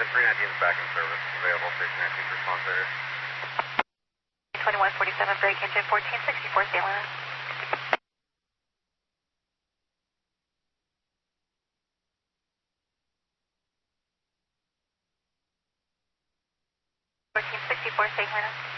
Engine 319 is back in service. Available, station 19 response area. 2147, break engine 1464, Salina. 1464, Salina.